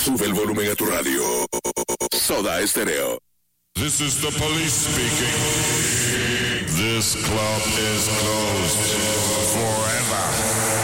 Sube el volumen a tu radio. Soda Estéreo. This is the police speaking. This club is closed forever.